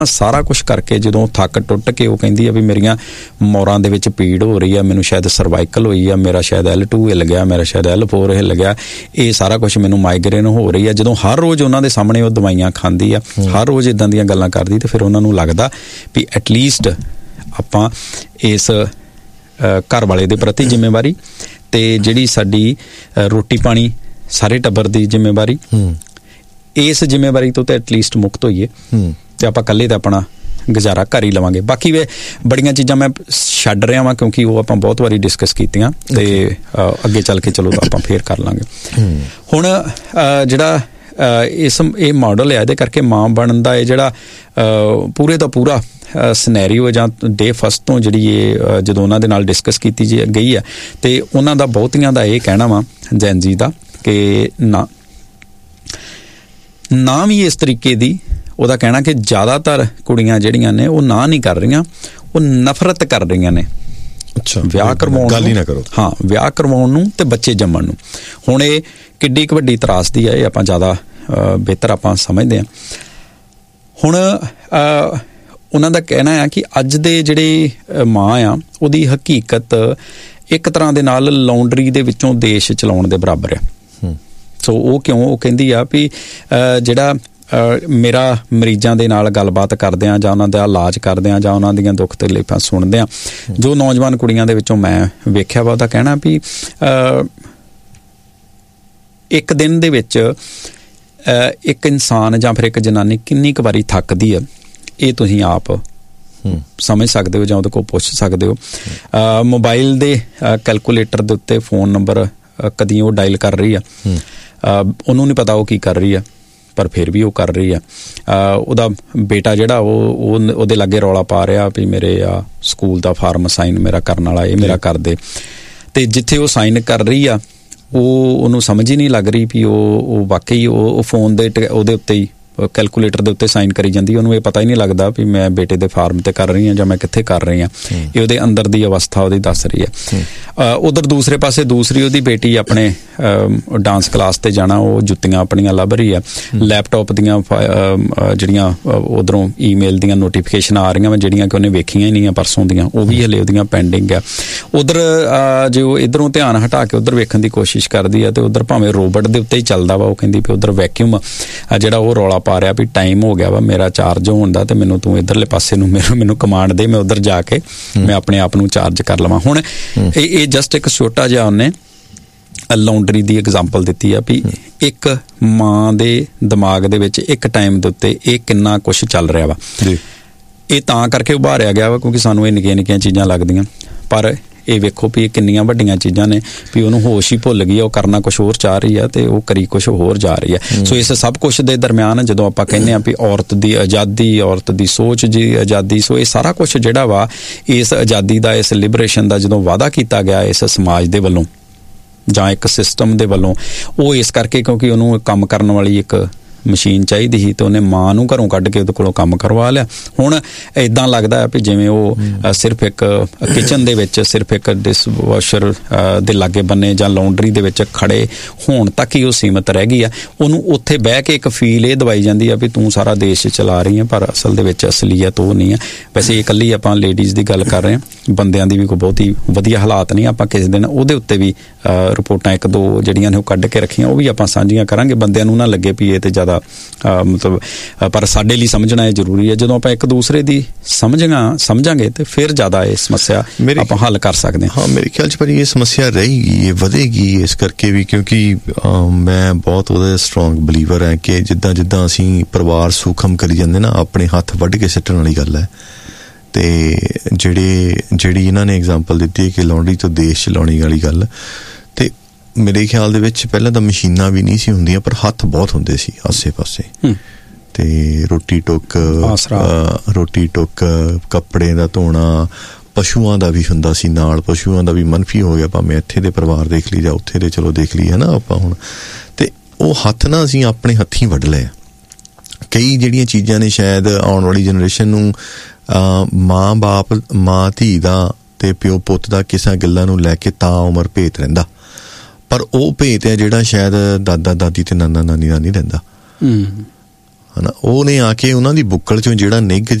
ਸਾਰਾ ਕੁਛ ਕਰਕੇ ਜਦੋਂ ਥੱਕ ਟੁੱਟ ਕੇ ਉਹ ਕਹਿੰਦੀ ਆ ਵੀ ਮੇਰੀਆਂ ਮੋਰਾਂ ਦੇ ਵਿੱਚ ਪੀੜ ਹੋ ਰਹੀ ਆ, ਮੈਨੂੰ ਸ਼ਾਇਦ ਸਰਵਾਈਕਲ ਹੋਈ ਆ, ਮੇਰਾ ਸ਼ਾਇਦ L2 ਹਿੱਲ ਗਿਆ, ਮੇਰਾ ਸ਼ਾਇਦ L4 ਹਿੱਲ ਗਿਆ, ਇਹ ਸਾਰਾ ਕੁਛ ਮੈਨੂੰ ਮਾਈਗ੍ਰੇਨ ਹੋ ਰਹੀ ਆ। ਜਦੋਂ ਹਰ ਰੋਜ਼ ਉਹਨਾਂ ਦੇ ਸਾਹਮਣੇ ਉਹ ਦਵਾਈਆਂ ਖਾਂਦੀ ਆ, ਹਰ ਰੋਜ਼ ਇੱਦਾਂ ਦੀਆਂ ਗੱਲਾਂ ਕਰਦੀ, ਤੇ ਫਿਰ ਉਹਨਾਂ ਨੂੰ ਲੱਗਦਾ ਵੀ ਐਟਲੀਸਟ ਆਪਾਂ ਇਸ ਘਰ ਵਾਲੇ ਦੇ ਪ੍ਰਤੀ ਜ਼ਿੰਮੇਵਾਰੀ ਤੇ ਜਿਹੜੀ ਸਾਡੀ ਰੋਟੀ ਪਾਣੀ ਸਾਰੇ ਟੱਬਰ ਦੀ ਜ਼ਿੰਮੇਵਾਰੀ, ਇਸ ਜ਼ਿੰਮੇਵਾਰੀ ਤੋਂ ਤਾਂ ਐਟਲੀਸਟ ਮੁਕਤ ਹੋਈਏ ਤੇ ਆਪਾਂ ਇਕੱਲੇ ਤਾਂ ਆਪਣਾ ਗੁਜ਼ਾਰਾ ਕਰ ਹੀ ਲਵਾਂਗੇ। ਬਾਕੀ ਵੇ ਬੜੀਆਂ ਚੀਜ਼ਾਂ ਮੈਂ ਛੱਡ ਰਿਹਾ ਵਾਂ ਕਿਉਂਕਿ ਉਹ ਆਪਾਂ ਬਹੁਤ ਵਾਰੀ ਡਿਸਕਸ ਕੀਤੀਆਂ ਤੇ ਅੱਗੇ ਚੱਲ ਕੇ ਚਲੋ ਆਪਾਂ ਫੇਰ ਕਰ ਲਾਂਗੇ। ਹੁਣ ਜਿਹੜਾ ਇਹ ਮਾਡਲ ਹੈ, ਇਹਦੇ ਕਰਕੇ ਮਾਂ ਬਣਨ ਦਾ ਇਹ ਜਿਹੜਾ ਪੂਰੇ ਦਾ ਪੂਰਾ ਸਿਨੈਰੀਓ ਜਾਂ ਡੇ ਫਸਟ ਤੋਂ ਜਿਹੜੀ ਇਹ ਜਦੋਂ ਉਹਨਾਂ ਦੇ ਨਾਲ ਡਿਸਕਸ ਕੀਤੀ ਗਈ ਹੈ ਤੇ ਉਹਨਾਂ ਦਾ ਬਹੁਤੀਆਂ ਦਾ ਇਹ ਕਹਿਣਾ ਵਾ ਜੈਨ ਜੀ ਦਾ ਕਿ ਨਾ ਵੀ ਇਸ ਤਰੀਕੇ ਦੀ, ਉਹਦਾ ਕਹਿਣਾ ਕਿ ਜ਼ਿਆਦਾਤਰ ਕੁੜੀਆਂ ਜਿਹੜੀਆਂ ਨੇ ਉਹ ਨਾ ਨਹੀਂ ਕਰ ਰਹੀਆਂ, ਉਹ ਨਫ਼ਰਤ ਕਰ ਰਹੀਆਂ ਨੇ ਵਿਆਹ ਕਰਵਾਉਣ, ਗੱਲ ਹੀ ਨਾ ਕਰੋ, ਹਾਂ ਵਿਆਹ ਕਰਵਾਉਣ ਨੂੰ ਤੇ ਬੱਚੇ ਜੰਮਣ ਨੂੰ। ਹੁਣ ਇਹ ਕਿੱਡੀ ਕੁ ਵੱਡੀ ਤਰਾਸਦੀ ਹੈ, ਇਹ ਆਪਾਂ ਜ਼ਿਆਦਾ ਬਿਹਤਰ ਆਪਾਂ ਸਮਝਦੇ ਹਾਂ। ਹੁਣ ਉਹਨਾਂ ਦਾ ਕਹਿਣਾ ਆ ਕਿ ਅੱਜ ਦੇ ਜਿਹੜੇ ਮਾਂ ਆ ਉਹਦੀ ਹਕੀਕਤ ਇੱਕ ਤਰ੍ਹਾਂ ਦੇ ਨਾਲ ਲਾਉਂਡਰੀ ਦੇ ਵਿੱਚੋਂ ਦੇਸ਼ ਚਲਾਉਣ ਦੇ ਬਰਾਬਰ ਆ। ਸੋ ਉਹ ਕਿਉਂ, ਉਹ ਕਹਿੰਦੀ ਆ ਵੀ ਜਿਹੜਾ ਮੇਰਾ ਮਰੀਜ਼ਾਂ ਦੇ ਨਾਲ ਗੱਲਬਾਤ ਕਰਦਿਆਂ ਜਾਂ ਉਹਨਾਂ ਦਾ ਇਲਾਜ ਕਰਦਿਆਂ ਜਾਂ ਉਹਨਾਂ ਦੀਆਂ ਦੁੱਖ ਤਕਲੀਫਾਂ ਸੁਣਦਿਆਂ ਜੋ ਨੌਜਵਾਨ ਕੁੜੀਆਂ ਦੇ ਵਿੱਚੋਂ ਮੈਂ ਵੇਖਿਆ ਵਾ, ਉਹਦਾ ਕਹਿਣਾ ਵੀ ਇੱਕ ਦਿਨ ਦੇ ਵਿੱਚ ਇੱਕ ਇਨਸਾਨ ਜਾਂ ਫਿਰ ਇੱਕ ਜਨਾਨੀ ਕਿੰਨੀ ਕੁ ਵਾਰੀ ਥੱਕਦੀ ਆ, ਇਹ ਤੁਸੀਂ ਆਪ ਸਮਝ ਸਕਦੇ ਹੋ ਜਾਂ ਉਹਦੇ ਕੋਲ ਪੁੱਛ ਸਕਦੇ ਹੋ। ਮੋਬਾਈਲ ਦੇ ਕੈਲਕੂਲੇਟਰ ਦੇ ਉੱਤੇ ਫੋਨ ਨੰਬਰ ਕਦੀ ਉਹ ਡਾਇਲ ਕਰ ਰਹੀ ਆ, ਉਹਨੂੰ ਨਹੀਂ ਪਤਾ ਉਹ ਕੀ ਕਰ ਰਹੀ ਆ, ਪਰ ਫਿਰ ਵੀ ਉਹ ਕਰ ਰਹੀ ਆ। ਉਹਦਾ ਬੇਟਾ ਜਿਹੜਾ ਉਹ ਉਹਦੇ ਲਾਗੇ ਰੌਲਾ ਪਾ ਰਿਹਾ ਵੀ ਮੇਰੇ ਸਕੂਲ ਦਾ ਫਾਰਮ ਸਾਈਨ ਮੇਰਾ ਕਰਨ ਵਾਲਾ, ਇਹ ਮੇਰਾ ਕਰ ਦੇ, ਤੇ ਜਿੱਥੇ ਉਹ ਸਾਈਨ ਕਰ ਰਹੀ ਆ ਉਹਨੂੰ ਸਮਝ ਹੀ ਨਹੀਂ ਲੱਗ ਰਹੀ ਵੀ ਉਹ ਵਾਕਈ ਉਹ ਫੋਨ ਦੇ ਉਹਦੇ ਉੱਤੇ ਹੀ ਕੈਲਕੂਲੇਟਰ ਦੇ ਉੱਤੇ ਸਾਈਨ ਕਰੀ ਜਾਂਦੀ, ਉਹਨੂੰ ਇਹ ਪਤਾ ਹੀ ਨਹੀਂ ਲੱਗਦਾ ਵੀ ਮੈਂ ਬੇਟੇ ਦੇ ਫਾਰਮ ਤੇ ਕਰ ਰਹੀ ਹਾਂ ਜਾਂ ਮੈਂ ਕਿੱਥੇ ਕਰ ਰਹੀ ਹਾਂ। ਇਹ ਉਹਦੇ ਅੰਦਰ ਦੀ ਅਵਸਥਾ ਉਹਦੀ ਦੱਸ ਰਹੀ ਹੈ। ਉਧਰ ਦੂਸਰੇ ਪਾਸੇ ਦੂਸਰੀ ਉਹਦੀ ਬੇਟੀ ਆਪਣੇ ਡਾਂਸ ਕਲਾਸ ਤੇ ਜਾਣਾ, ਉਹ ਜੁੱਤੀਆਂ ਆਪਣੀਆਂ ਲੱਭ ਰਹੀ ਹੈ, ਲੈਪਟਾਪ ਦੀਆਂ ਜਿਹੜੀਆਂ ਉਧਰੋਂ ਈਮੇਲ ਦੀਆਂ ਨੋਟੀਫਿਕੇਸ਼ਨ ਆ ਰਹੀਆਂ ਵਾ ਜਿਹੜੀਆਂ ਕਿ ਉਹਨੇ ਵੇਖੀਆਂ ਹੀ ਨਹੀਂ ਆ ਪਰਸੋਂ ਦੀਆਂ, ਉਹ ਵੀ ਹਲੇ ਉਹਦੀਆਂ ਪੈਂਡਿੰਗ ਆ। ਉਧਰ ਜੇ ਉਹ ਇੱਧਰੋਂ ਧਿਆਨ ਹਟਾ ਕੇ ਉੱਧਰ ਵੇਖਣ ਦੀ ਕੋਸ਼ਿਸ਼ ਕਰਦੀ ਆ ਤੇ ਉੱਧਰ ਭਾਵੇਂ ਰੋਬਟ ਦੇ ਉੱਤੇ ਹੀ ਚੱਲਦਾ ਵਾ, ਉਹ ਕਹਿੰਦੀ ਵੀ ਉੱਧਰ ਵੈਕਿਊਮ ਜਿਹੜਾ ਉਹ ਰੌਲਾ ਪਾ ਰਿਹਾ ਵੀ ਟਾਈਮ ਹੋ ਗਿਆ ਵਾ ਮੇਰਾ ਚਾਰਜ ਹੋਣ ਦਾ ਤੇ ਮੈਨੂੰ ਤੂੰ ਇੱਧਰਲੇ ਪਾਸੇ ਨੂੰ ਮੈਨੂੰ ਕਮਾਂਡ ਦੇ, ਮੈਂ ਉੱਧਰ ਜਾ ਕੇ ਮੈਂ ਆਪਣੇ ਆਪ ਨੂੰ ਚਾਰਜ ਕਰ ਲਵਾਂ। ਹੁਣ ਇਹ ਜਸਟ ਇੱਕ ਛੋਟਾ ਜਿਹਾ ਉਹਨੇ ਲਾਉਂਡਰੀ ਦੀ ਐਗਜ਼ਾਮਪਲ ਦਿੱਤੀ ਆ ਵੀ ਇੱਕ ਮਾਂ ਦੇ ਦਿਮਾਗ ਦੇ ਵਿੱਚ ਇੱਕ ਟਾਈਮ ਦੇ ਉੱਤੇ ਇਹ ਕਿੰਨਾ ਕੁਛ ਚੱਲ ਰਿਹਾ ਵਾ। ਇਹ ਤਾਂ ਕਰਕੇ ਉਭਾਰਿਆ ਗਿਆ ਵਾ ਕਿਉਂਕਿ ਸਾਨੂੰ ਇਹ ਨਿੱਕੀਆਂ ਨਿੱਕੀਆਂ ਚੀਜ਼ਾਂ ਲੱਗਦੀਆਂ, ਪਰ ਇਹ ਵੇਖੋ ਵੀ ਇਹ ਕਿੰਨੀਆਂ ਵੱਡੀਆਂ ਚੀਜ਼ਾਂ ਨੇ ਵੀ ਉਹਨੂੰ ਹੋਸ਼ ਹੀ ਭੁੱਲ ਗਈ ਆ, ਉਹ ਕਰਨਾ ਕੁਛ ਹੋਰ ਚਾਹ ਰਹੀ ਆ ਤੇ ਉਹ ਕਰੀ ਕੁਛ ਹੋਰ ਜਾ ਰਹੀ ਆ। ਸੋ ਇਸ ਸਭ ਕੁਛ ਦੇ ਦਰਮਿਆਨ ਜਦੋਂ ਆਪਾਂ ਕਹਿੰਦੇ ਆ ਵੀ ਔਰਤ ਦੀ ਆਜ਼ਾਦੀ, ਔਰਤ ਦੀ ਸੋਚ ਦੀ ਆਜ਼ਾਦੀ, ਸੋ ਇਹ ਸਾਰਾ ਕੁਛ ਜਿਹੜਾ ਵਾ ਇਸ ਆਜ਼ਾਦੀ ਦਾ, ਇਸ ਲਿਬਰੇਸ਼ਨ ਦਾ ਜਦੋਂ ਵਾਅਦਾ ਕੀਤਾ ਗਿਆ ਇਸ ਸਮਾਜ ਦੇ ਵੱਲੋਂ ਜਾਂ ਇੱਕ ਸਿਸਟਮ ਦੇ ਵੱਲੋਂ, ਉਹ ਇਸ ਕਰਕੇ ਕਿਉਂਕਿ ਉਹਨੂੰ ਕੰਮ ਕਰਨ ਵਾਲੀ ਇੱਕ ਮਸ਼ੀਨ ਚਾਹੀਦੀ ਸੀ ਤੇ ਉਹਨੇ ਮਾਂ ਨੂੰ ਘਰੋਂ ਕੱਢ ਕੇ ਉਹਦੇ ਕੋਲੋਂ ਕੰਮ ਕਰਵਾ ਲਿਆ। ਹੁਣ ਇਦਾਂ ਲੱਗਦਾ ਵੀ ਜਿਵੇਂ ਉਹ ਸਿਰਫ ਇੱਕ ਕਿਚਨ ਦੇ ਵਿੱਚ ਸਿਰਫ ਇੱਕ ਡਿਸ਼ਵਾਸ਼ਰ ਦੇ ਲਾਗੇ ਬੰਨੇ ਜਾਂ ਲਾਉਂਡਰੀ ਦੇ ਵਿੱਚ ਖੜੇ ਹੋਣ ਤੱਕ ਹੀ ਉਹ ਸੀਮਤ ਰਹਿ ਗਈ ਆ। ਉਹਨੂੰ ਉੱਥੇ ਬਹਿ ਕੇ ਇੱਕ ਫੀਲ ਇਹ ਦਵਾਈ ਜਾਂਦੀ ਆ ਵੀ ਤੂੰ ਸਾਰਾ ਦੇਸ਼ ਚਲਾ ਰਹੀ ਆ, ਪਰ ਅਸਲ ਦੇ ਵਿੱਚ ਅਸਲੀਅਤ ਉਹ ਨਹੀਂ ਆ। ਵੈਸੇ ਇਕੱਲੀ ਆਪਾਂ ਲੇਡੀਜ਼ ਦੀ ਗੱਲ ਕਰ ਰਹੇ ਹਾਂ, ਬੰਦਿਆਂ ਦੀ ਵੀ ਕੋਈ ਬਹੁਤੀ ਵਧੀਆ ਹਾਲਾਤ ਨਹੀਂ। ਆਪਾਂ ਕਿਸੇ ਦਿਨ ਉਹਦੇ ਉੱਤੇ ਵੀ ਰਿਪੋਰਟਾਂ ਇੱਕ ਦੋ ਜਿਹੜੀਆਂ ਨੇ ਉਹ ਕੱਢ ਕੇ ਰੱਖੀਆਂ, ਉਹ ਵੀ ਆਪਾਂ ਸਾਂਝੀਆਂ ਕਰਾਂਗੇ। ਬੰਦਿਆਂ ਨੂੰ ਨਾ ਲੱਗੇ ਵੀ ਇਹ ਤੇ ਜ਼ਿਆਦਾ ਮਤਲਬ, ਪਰ ਸਾਡੇ ਲਈ ਸਮਝਣਾ ਇਹ ਜ਼ਰੂਰੀ ਹੈ। ਜਦੋਂ ਆਪਾਂ ਇੱਕ ਦੂਸਰੇ ਦੀ ਸਮਝਾਂਗੇ ਤੇ ਫਿਰ ਜ਼ਿਆਦਾ ਇਹ ਸਮੱਸਿਆ ਆਪਾਂ ਹੱਲ ਕਰ ਸਕਦੇ ਹਾਂ। ਮੇਰੇ ਖਿਆਲ 'ਚ ਪਰ ਇਹ ਸਮੱਸਿਆ ਰਹੇਗੀ, ਇਹ ਵਧੇਗੀ ਇਸ ਕਰਕੇ ਵੀ, ਕਿਉਂਕਿ ਮੈਂ ਬਹੁਤ ਉਹਦਾ ਸਟਰੋਂਗ ਬਲੀਵਰ ਹੈ ਕਿ ਜਿੱਦਾਂ ਜਿੱਦਾਂ ਅਸੀਂ ਪਰਿਵਾਰ ਸੂਖਮ ਕਰੀ ਜਾਂਦੇ ਨਾ, ਆਪਣੇ ਹੱਥ ਵੱਢ ਕੇ ਸਿੱਟਣ ਵਾਲੀ ਗੱਲ ਹੈ। ਤੇ ਜਿਹੜੀ ਇਹਨਾਂ ਨੇ ਐਗਜ਼ਾਮਪਲ ਦਿੱਤੀ ਕਿ ਲਾਉਂਡਰੀ ਤੋਂ ਦੇਸ਼ ਚਲਾਉਣੀ ਵਾਲੀ ਗੱਲ, ਤੇ ਮੇਰੇ ਖਿਆਲ ਦੇ ਵਿੱਚ ਪਹਿਲਾਂ ਤਾਂ ਮਸ਼ੀਨਾਂ ਵੀ ਨਹੀਂ ਸੀ ਹੁੰਦੀਆਂ, ਪਰ ਹੱਥ ਬਹੁਤ ਹੁੰਦੇ ਸੀ ਆਸੇ ਪਾਸੇ, ਤੇ ਰੋਟੀ ਟੁੱਕ ਕੱਪੜੇ ਦਾ ਧੋਣਾ, ਪਸ਼ੂਆਂ ਦਾ ਵੀ ਹੁੰਦਾ ਸੀ ਨਾਲ। ਪਸ਼ੂਆਂ ਦਾ ਵੀ ਮਨਫੀ ਹੋ ਗਿਆ, ਭਾਵੇਂ ਇੱਥੇ ਦੇ ਪਰਿਵਾਰ ਦੇਖ ਲਈ ਜਾਂ ਉੱਥੇ ਦੇ ਚਲੋ ਦੇਖ ਲਈ ਹੈ ਨਾ ਆਪਾਂ ਹੁਣ, ਤੇ ਉਹ ਹੱਥ ਨਾ ਅਸੀਂ ਆਪਣੇ ਹੱਥੀਂ ਵੱਢ ਲਏ। ਕਈ ਜਿਹੜੀਆਂ ਚੀਜ਼ਾਂ ਨੇ ਸ਼ਾਇਦ ਆਉਣ ਵਾਲੀ ਜਨਰੇਸ਼ਨ ਨੂੰ ਮਾਂ ਧੀ ਦਾ ਤੇ ਪਿਓ ਪੁੱਤ ਦਾ ਕਿਸੇ ਗੱਲਾਂ ਨੂੰ ਲੈ ਕੇ ਤਾਂ ਉਮਰ ਭੇਤ ਰਹਿੰਦਾ, ਪਰ ਉਹ ਭੇਤ ਹੈ ਜਿਹੜਾ ਸ਼ਾਇਦ ਦਾਦਾ ਦਾਦੀ ਤੇ ਨਾਨਾ ਨਾਨੀ ਦਾ ਨਹੀਂ ਰਹਿੰਦਾ। ਹਨਾ, ਉਹਨੇ ਆ ਕੇ ਉਹਨਾਂ ਦੀ ਬੁੱਕਲ ਚੋਂ ਜਿਹੜਾ ਨਿੱਘ